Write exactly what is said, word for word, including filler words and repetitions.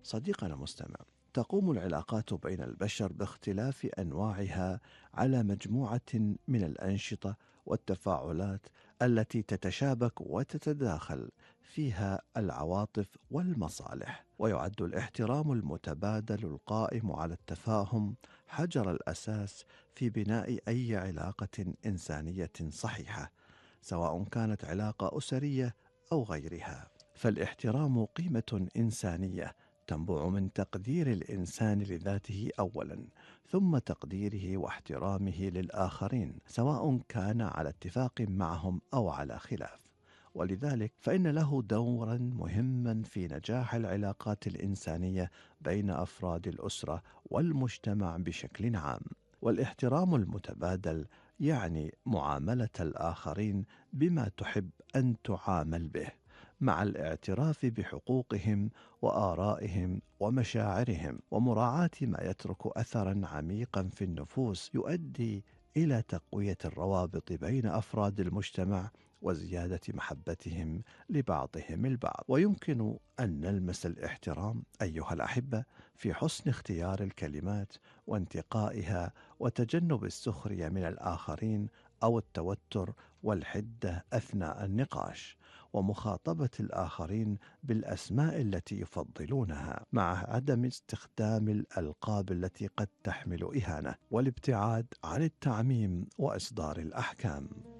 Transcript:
صديقنا المستمع، تقوم العلاقات بين البشر باختلاف انواعها على مجموعه من الانشطه والتفاعلات التي تتشابك وتتداخل فيها العواطف والمصالح. ويعد الاحترام المتبادل القائم على التفاهم حجر الاساس في بناء اي علاقه انسانيه صحيحه، سواء كانت علاقه اسريه او غيرها. فالاحترام قيمه انسانيه تنبع من تقدير الإنسان لذاته أولا، ثم تقديره واحترامه للآخرين، سواء كان على اتفاق معهم أو على خلاف. ولذلك فإن له دورا مهما في نجاح العلاقات الإنسانية بين أفراد الأسرة والمجتمع بشكل عام. والاحترام المتبادل يعني معاملة الآخرين بما تحب أن تعامل به، مع الاعتراف بحقوقهم وآرائهم ومشاعرهم، ومراعاة ما يترك أثرا عميقا في النفوس يؤدي إلى تقوية الروابط بين أفراد المجتمع وزيادة محبتهم لبعضهم البعض. ويمكن أن نلمس الاحترام أيها الأحبة في حسن اختيار الكلمات وانتقائها، وتجنب السخرية من الآخرين أو التوتر والحدة أثناء النقاش، ومخاطبة الآخرين بالأسماء التي يفضلونها، مع عدم استخدام الألقاب التي قد تحمل إهانة، والابتعاد عن التعميم وإصدار الأحكام.